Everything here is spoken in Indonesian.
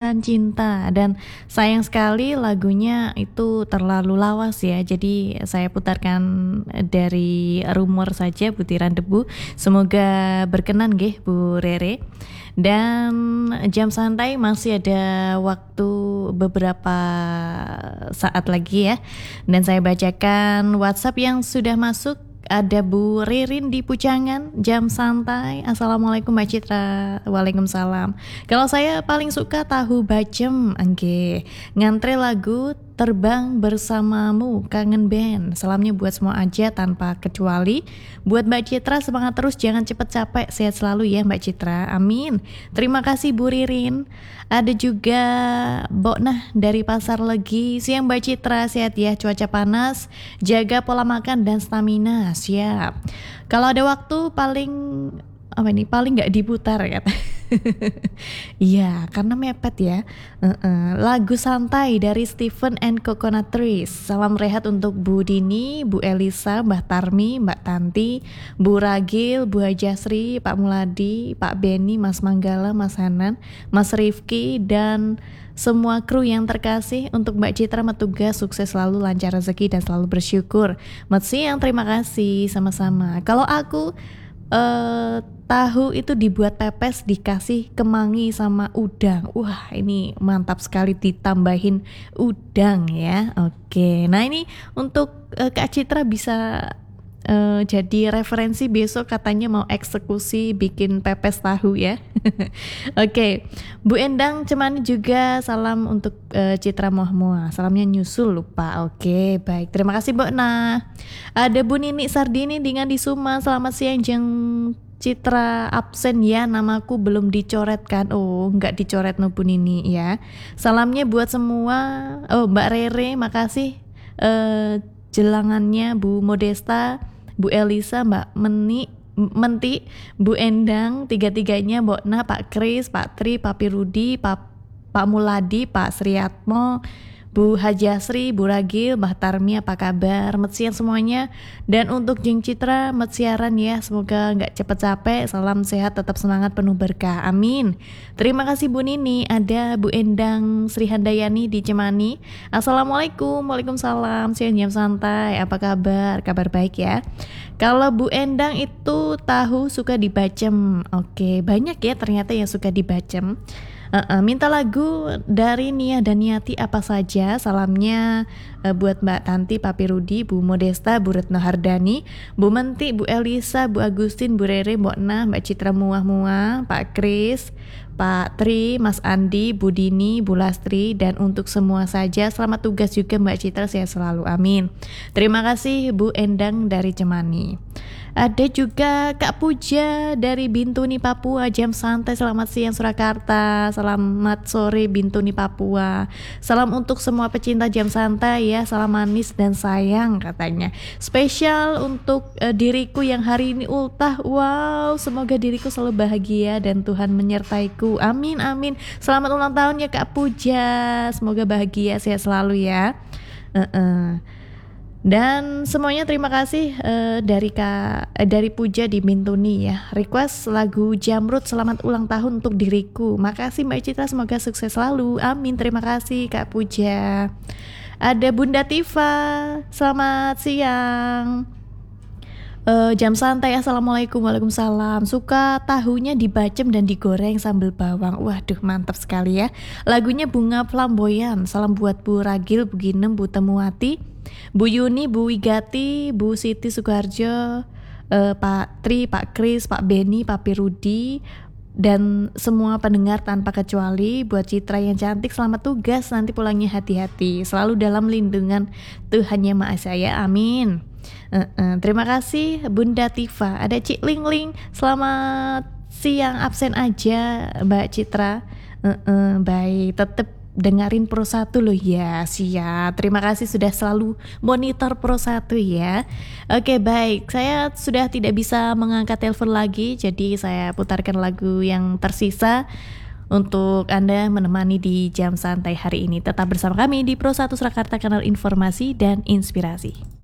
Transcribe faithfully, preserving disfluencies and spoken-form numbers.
Pilihan Cinta. Dan sayang sekali lagunya itu terlalu lawas ya. Jadi saya putarkan dari Rumor saja, Butiran Debu. Semoga berkenan nggih Bu Rere. Dan jam santai masih ada waktu beberapa saat lagi ya. Dan saya bacakan WhatsApp yang sudah masuk. Ada Bu Ririn di Pucangan, jam santai. Assalamualaikum Mbak Citra. Waalaikumsalam. Kalau saya paling suka tahu bacem, angge. Ngantre lagu Terbang Bersamamu, Kangen Band. Salamnya buat semua aja tanpa kecuali. Buat Mbak Citra semangat terus, jangan cepet capek, sehat selalu ya Mbak Citra. Amin. Terima kasih Bu Ririn. Ada juga Boknah dari Pasar Legi. Siang Mbak Citra, sehat ya, cuaca panas, jaga pola makan dan stamina. Siap. Kalau ada waktu paling apa ini paling nggak diputar ya. Iya, karena mepet ya. Uh-uh. Lagu Santai dari Stephen and Coconut Trees. Salam rehat untuk Bu Dini, Bu Elisa, Mbah Tarmi, Mbak Tanti, Bu Ragil, Bu Hajasri, Pak Muladi, Pak Beni, Mas Manggala, Mas Hanan, Mas Rifki, dan semua kru yang terkasih. Untuk Mbak Citra Metugas, sukses selalu, lancar rezeki dan selalu bersyukur. Selamat siang, terima kasih, sama-sama. Kalau aku Uh, tahu itu dibuat pepes, dikasih kemangi sama udang. Wah, ini mantap sekali ditambahin udang ya. Oke, nah ini untuk uh, Kak Citra bisa uh, jadi referensi besok, katanya mau eksekusi bikin pepes tahu ya. Oke, Bu Endang Cemani juga salam untuk uh, Citra Mohmoa. Salamnya nyusul lupa. Oke, baik. Terima kasih Bu. Nah, ada Bu Nini Sardini dengan di Suma. Selamat siang Jeng Citra, absen ya, namaku belum dicoret kan. Oh, nggak dicoret no Bu Nini ya. Salamnya buat semua. Oh, Mbak Rere, makasih uh, jelangannya Bu Modesta, Bu Elisa, Mbak Meni, Menti, Bu Endang, tiga-tiganya, Bokna, Pak Kris, Pak Tri, Papi Rudi, Pak, Pak Muladi, Pak Sriatmo, Bu Hajasri, Bu Ragil, Mbah Tarmi, apa kabar? Metsian semuanya. Dan untuk Jeng Citra, metsiaran ya, semoga nggak cepet capek, salam sehat, tetap semangat, penuh berkah, amin. Terima kasih Bu Nini. Ada Bu Endang Sri Handayani di Cemani. Assalamualaikum, waalaikumsalam, siang jam santai, apa kabar? Kabar baik ya. Kalau Bu Endang itu tahu suka dibacem. Oke, banyak ya ternyata yang suka dibacem. Uh, uh, minta lagu dari Nia dan Niati apa saja. Salamnya uh, buat Mbak Tanti, Papi Rudi, Bu Modesta, Bu Retno Hardani, Bu Menti, Bu Elisa, Bu Agustin, Bu Rere, Mbak Nah, Mbak Citra Muah-Muah, Pak Kris, Pak Tri, Mas Andi, Bu Dini, Bu Lastri, dan untuk semua saja selamat tugas juga Mbak Citra, sehat selalu, amin. Terima kasih Bu Endang dari Cemani. Ada juga Kak Puja dari Bintuni Papua, jam santai, selamat siang Surakarta, selamat sore Bintuni Papua. Salam untuk semua pecinta jam santai ya, salam manis dan sayang katanya. Spesial untuk uh, diriku yang hari ini ultah. Wow, semoga diriku selalu bahagia dan Tuhan menyertaiku. Amin amin. Selamat ulang tahun ya Kak Puja. Semoga bahagia, sehat selalu ya. Uh-uh. Dan semuanya terima kasih uh, dari Kak uh, dari Puja di Bintuni ya. Request lagu Jamrut, selamat ulang tahun untuk diriku. Makasih Mbak Citra, semoga sukses selalu. Amin. Terima kasih Kak Puja. Ada Bunda Tifa. Selamat siang. Uh, jam santai, assalamualaikum, waalaikumsalam. Suka tahunya dibacem dan digoreng sambal bawang. Waduh, mantap sekali ya. Lagunya Bunga Flamboyan. Salam buat Bu Ragil, Bu Ginem, Bu Temuwati, Bu Yuni, Bu Wigati, Bu Siti Sukoharjo, uh, Pak Tri, Pak Kris, Pak Beni, Papi Rudi, dan semua pendengar tanpa kecuali. Buat Citra yang cantik, selamat tugas, nanti pulangnya hati-hati, selalu dalam lindungan Tuhan Yang Maha Esa, amin. Uh, uh, terima kasih Bunda Tifa. Ada Cik Ling Ling, selamat siang, absen aja Mbak Citra. uh, uh, Baik, tetap dengerin Pro satu loh ya. Siap, terima kasih sudah selalu monitor Pro satu ya. Oke baik, saya sudah tidak bisa mengangkat telepon lagi, jadi saya putarkan lagu yang tersisa untuk Anda menemani di jam santai hari ini. Tetap bersama kami di Pro satu Surakarta, kanal informasi dan inspirasi.